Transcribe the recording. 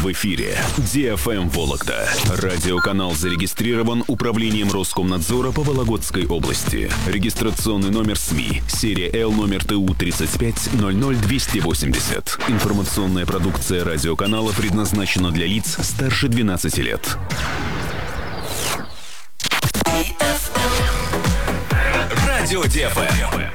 В эфире DFM Вологда. Радиоканал зарегистрирован Управлением Роскомнадзора по Вологодской области. Регистрационный номер СМИ. Серия Л номер ТУ 3500280. Информационная продукция радиоканала предназначена для лиц старше 12 лет. Радио DFM.